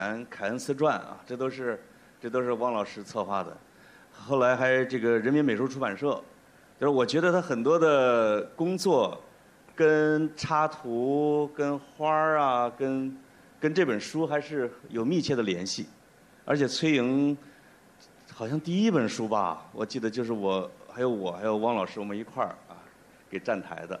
凯恩斯传啊，这都是汪老师策划的。后来还这个人民美术出版社，就是我觉得他很多的工作跟插图、跟花儿啊、跟这本书还是有密切的联系。而且崔莹好像第一本书吧，我记得就是我还有汪老师我们一块儿啊给站台的。